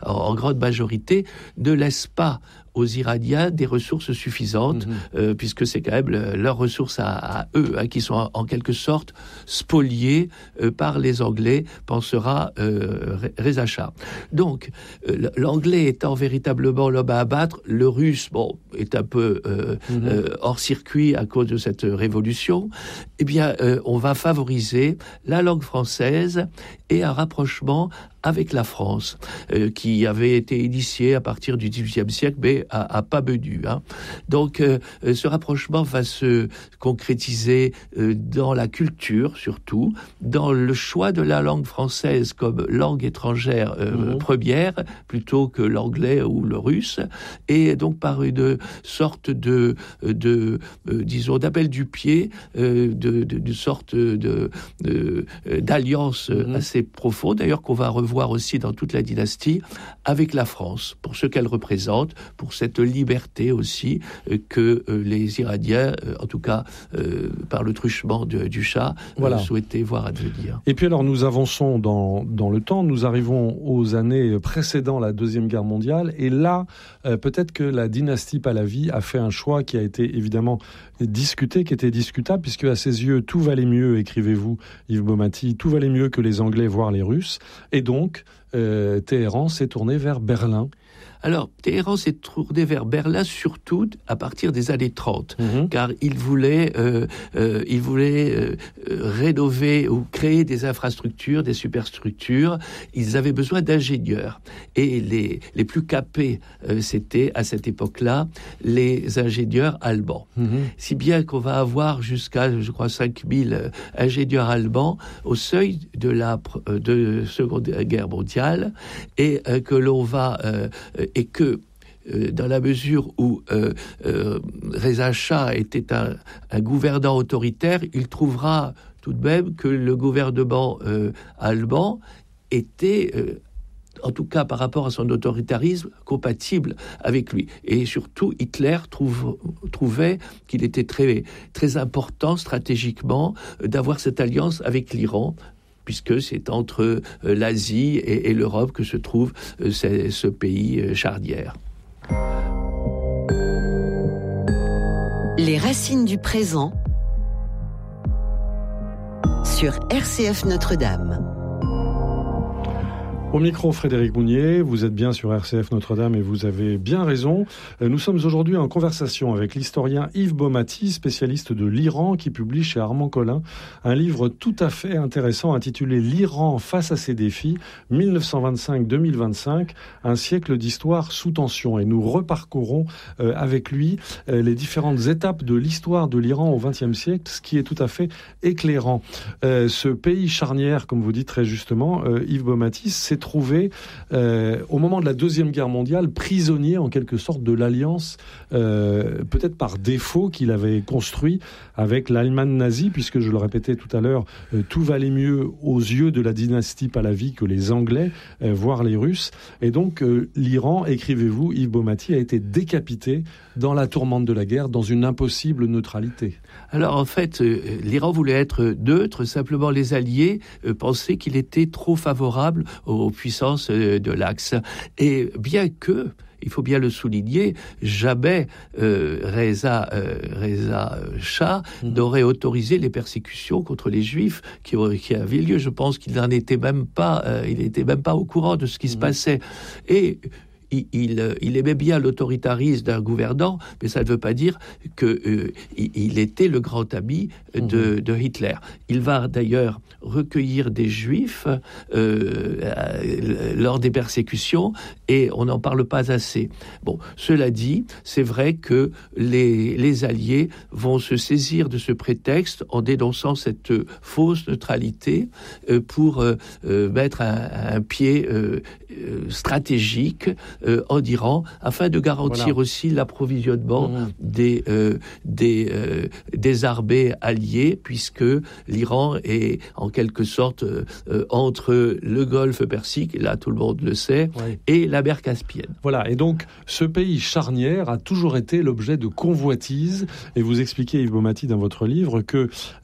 en grande majorité, ne laissent pas aux Iraniens des ressources suffisantes, puisque c'est quand même leurs ressources à eux, qui sont en quelque sorte spoliées par les Anglais, pensera Reza Shah. Donc, l'Anglais étant véritablement l'homme à abattre, le Russe, est un peu hors circuit à cause de cette révolution, eh bien, on va favoriser la langue française et un rapprochement avec la France, qui avait été initiée à partir du XVIIIe siècle, mais à pas menu. Donc, ce rapprochement va se concrétiser dans la culture, surtout, dans le choix de la langue française comme langue étrangère première, plutôt que l'anglais ou le russe, et donc par une sorte disons, d'appel du pied, d'une sorte d'alliance assez profonde, d'ailleurs qu'on va revoir aussi dans toute la dynastie, avec la France, pour ce qu'elle représente, pour cette liberté aussi que les Iraniens, en tout cas par le truchement du Shah, souhaitaient voir advenir. Et puis alors nous avançons dans le temps, nous arrivons aux années précédant la Deuxième Guerre mondiale, et là, peut-être que la dynastie Pahlavi a fait un choix qui a été évidemment discuté, qui était discutable, puisque à ses yeux, tout valait mieux, écrivez-vous Yves Baumati, tout valait mieux que les Anglais, voire les Russes, et donc Téhéran s'est tourné vers Berlin. Alors, Téhéran s'est tourné vers Berlin surtout à partir des années 30, car il voulait rénover ou créer des infrastructures, des superstructures. Ils avaient besoin d'ingénieurs. Et les plus capés, c'était, à cette époque-là, les ingénieurs allemands. Si bien qu'on va avoir jusqu'à, je crois, 5000 ingénieurs allemands au seuil de Seconde Guerre mondiale, et que l'on va... et que dans la mesure où Reza Shah était un gouvernant autoritaire, il trouvera tout de même que le gouvernement allemand était, en tout cas par rapport à son autoritarisme, compatible avec lui. Et surtout, Hitler trouvait qu'il était très, très important stratégiquement d'avoir cette alliance avec l'Iran, puisque c'est entre l'Asie et l'Europe que se trouve ce pays charnière. Les racines du présent sur RCF Notre-Dame. Au micro, Frédéric Mounier, vous êtes bien sur RCF Notre-Dame et vous avez bien raison. Nous sommes aujourd'hui en conversation avec l'historien Yves Baumati, spécialiste de l'Iran, qui publie chez Armand Collin un livre tout à fait intéressant intitulé « L'Iran face à ses défis, 1925-2025, un siècle d'histoire sous tension ». Et nous reparcourons avec lui les différentes étapes de l'histoire de l'Iran au XXe siècle, ce qui est tout à fait éclairant. Ce pays charnière, comme vous dites très justement, Yves Baumati, c'est trouvé au moment de la Deuxième Guerre mondiale prisonnier en quelque sorte de l'alliance peut-être par défaut qu'il avait construit avec l'Allemagne nazie, puisque je le répétais tout à l'heure, tout valait mieux aux yeux de la dynastie Pahlavi que les Anglais, voire les Russes, et donc l'Iran, écrivez-vous Yves Baumati, a été décapité dans la tourmente de la guerre, dans une impossible neutralité. Alors en fait, l'Iran voulait être neutre, simplement les Alliés pensaient qu'il était trop favorable aux puissances de l'Axe. Et bien que, il faut bien le souligner, jamais Reza Shah n'aurait autorisé les persécutions contre les Juifs qui avaient lieu. Je pense qu'il n'en était même pas, il n'était même pas au courant de ce qui se passait. Et il aimait bien l'autoritarisme d'un gouvernant, mais ça ne veut pas dire qu'il était le grand ami de Hitler. Il va d'ailleurs recueillir des Juifs lors des persécutions, et on n'en parle pas assez. Bon, cela dit, c'est vrai que les Alliés vont se saisir de ce prétexte en dénonçant cette fausse neutralité pour mettre un pied stratégique en Iran, afin de garantir aussi l'approvisionnement des armées alliées, puisque l'Iran est en quelque sorte entre le Golfe Persique, et là tout le monde le sait, et la mer Caspienne. Voilà, et donc ce pays charnière a toujours été l'objet de convoitises, et vous expliquez, Yves Baumati, dans votre livre, que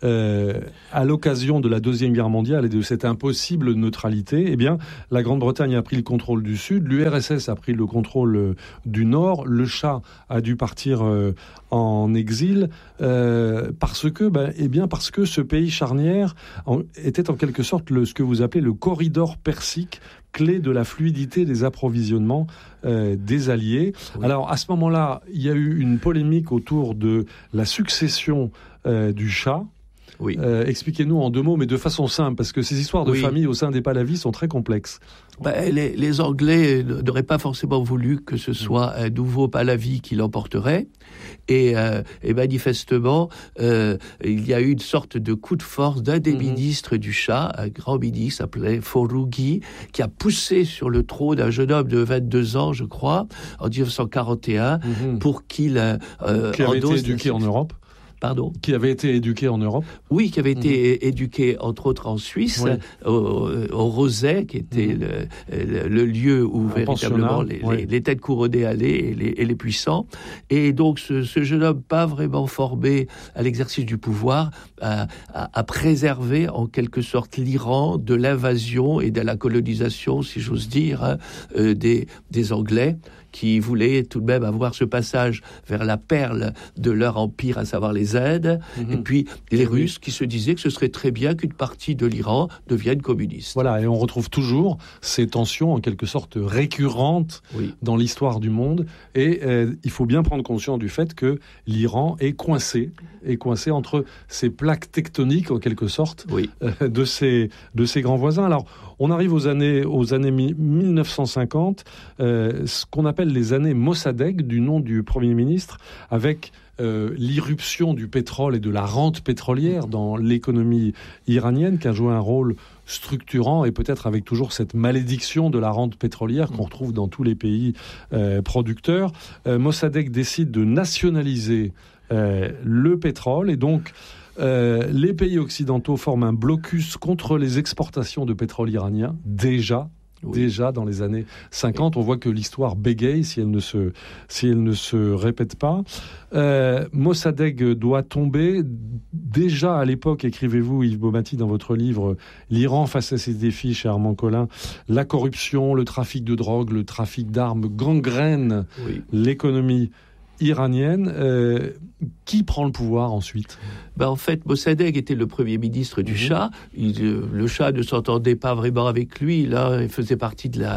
à l'occasion de la Deuxième Guerre mondiale et de cette impossible neutralité, eh bien, la Grande-Bretagne a pris le contrôle du Sud, l'URSS a pris le contrôle du Nord, le Shah a dû partir en exil, parce que ce pays charnière était en quelque sorte ce que vous appelez le corridor persique, clé de la fluidité des approvisionnements des Alliés. Oui. Alors, à ce moment-là, il y a eu une polémique autour de la succession du Shah. Oui. Expliquez-nous en 2 mots, mais de façon simple, parce que ces histoires de famille au sein des Pahlavis sont très complexes. Les Anglais n'auraient pas forcément voulu que ce soit un nouveau Pahlavi qui l'emporterait, et manifestement, il y a eu une sorte de coup de force d'un des ministres du Shah, un grand ministre appelé Foroughi, qui a poussé sur le trône un jeune homme de 22 ans, je crois, en 1941, pour qu'il qui avait été éduqué en Europe. Pardon. Qui avait été éduqué en Europe. Oui, qui avait été éduqué entre autres en Suisse, au Roset, qui était le lieu où véritablement les têtes couronnées allaient et les puissants. Et donc ce jeune homme, pas vraiment formé à l'exercice du pouvoir, a préservé en quelque sorte l'Iran de l'invasion et de la colonisation, si j'ose dire, des Anglais, qui voulaient tout de même avoir ce passage vers la perle de leur empire, à savoir les Indes, et puis les Russes qui se disaient que ce serait très bien qu'une partie de l'Iran devienne communiste. Voilà, et on retrouve toujours ces tensions en quelque sorte récurrentes dans l'histoire du monde, et il faut bien prendre conscience du fait que l'Iran est coincé entre ces plaques tectoniques en quelque sorte de ses grands voisins. Alors, on arrive aux années 1950, ce qu'on appelle les années Mossadegh, du nom du Premier ministre, avec l'irruption du pétrole et de la rente pétrolière dans l'économie iranienne, qui a joué un rôle structurant, et peut-être avec toujours cette malédiction de la rente pétrolière qu'on retrouve dans tous les pays producteurs. Mossadegh décide de nationaliser le pétrole, et donc les pays occidentaux forment un blocus contre les exportations de pétrole iranien, déjà dans les années 50. On voit que l'histoire bégaye si elle ne se répète pas. Mossadegh doit tomber. Déjà à l'époque, écrivez-vous, Yves Baumati, dans votre livre, l'Iran face à ses défis, chez Armand Collin, la corruption, le trafic de drogue, le trafic d'armes gangrènent l'économie iranienne. Qui prend le pouvoir ensuite ? En fait, Mossadegh était le premier ministre du Shah. Le Shah ne s'entendait pas vraiment avec lui. Là, il faisait partie de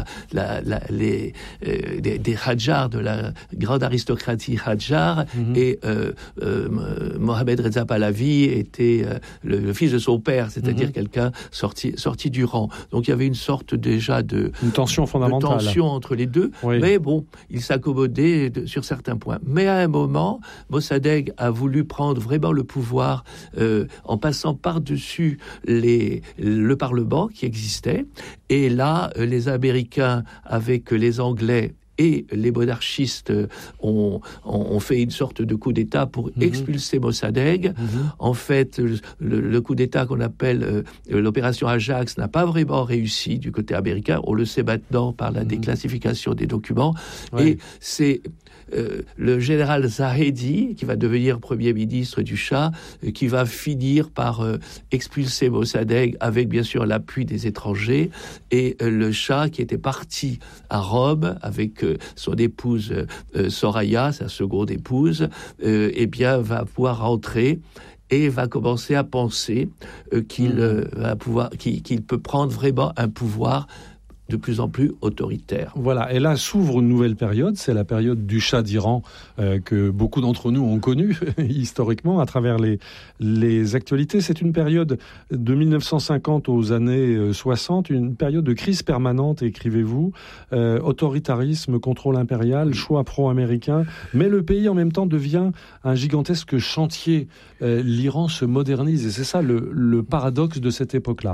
des Hadjars, de la grande aristocratie Hadjar. Et Mohammad Reza Pahlavi était le fils de son père, c'est-à-dire quelqu'un sorti du rang. Donc il y avait une sorte déjà une tension fondamentale. De tension entre les deux. Mais bon, il s'accommodait sur certains points. Mais à un moment, Mossadegh a voulu prendre vraiment le pouvoir en passant par-dessus le Parlement qui existait. Et là, les Américains, avec les Anglais et les monarchistes, ont fait une sorte de coup d'État pour expulser Mossadegh. En fait, le coup d'État qu'on appelle l'opération Ajax n'a pas vraiment réussi du côté américain. On le sait maintenant par la déclassification des documents. Et c'est le général Zahedi, qui va devenir Premier ministre du Shah, qui va finir par expulser Mossadegh avec bien sûr l'appui des étrangers, et le Shah, qui était parti à Rome avec son épouse Soraya, sa seconde épouse, va pouvoir rentrer et va commencer à penser qu'il peut prendre vraiment un pouvoir de plus en plus autoritaire. Voilà, et là s'ouvre une nouvelle période, c'est la période du Shah d'Iran que beaucoup d'entre nous ont connue historiquement à travers les actualités. C'est une période de 1950 aux années 60, une période de crise permanente, écrivez-vous, autoritarisme, contrôle impérial, choix pro-américain, mais le pays en même temps devient un gigantesque chantier. L'Iran se modernise, et c'est ça le paradoxe de cette époque-là.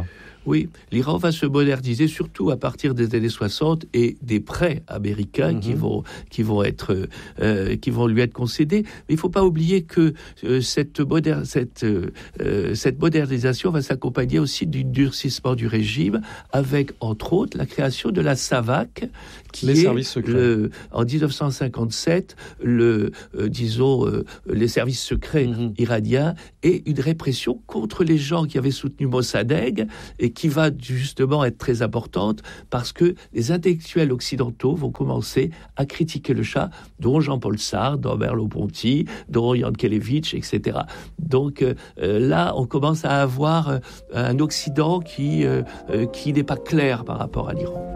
Oui, l'Iran va se moderniser surtout à partir des années 60 et des prêts américains qui vont lui être concédés. Mais il ne faut pas oublier que cette modernisation va s'accompagner aussi du durcissement du régime, avec entre autres la création de la SAVAK, qui les est services secrets. En 1957 les services secrets iraniens, et une répression contre les gens qui avaient soutenu Mossadegh, et qui va justement être très importante parce que les intellectuels occidentaux vont commencer à critiquer le Shah, dont Jean-Paul Sartre, dont Merleau-Ponty, dont Yankelevitch, etc. Donc là, on commence à avoir un Occident qui n'est pas clair par rapport à l'Iran.